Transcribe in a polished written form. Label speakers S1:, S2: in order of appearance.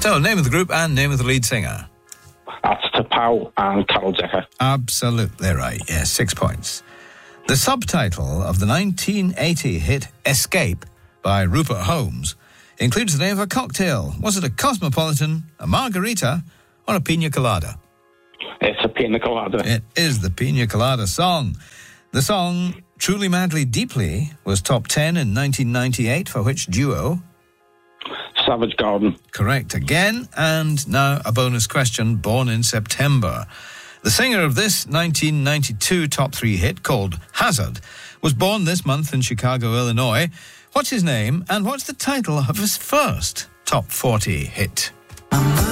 S1: So, name of the group and name of the lead singer.
S2: That's Tapau and Carol Decker.
S1: Absolutely right, yes, 6 points. The subtitle of the 1980 hit Escape by Rupert Holmes includes the name of a cocktail. Was it a Cosmopolitan, a Margarita, or a Pina Colada?
S2: It's a Pina Colada.
S1: It is the Pina Colada song. The song, Truly Madly Deeply, was top 10 in 1998 for which duo?
S2: Savage Garden.
S1: Correct again. And now a bonus question, born in September. The singer of this 1992 top 3 hit, called Hazard, was born this month in Chicago, Illinois. What's his name and what's the title of his first top 40 hit?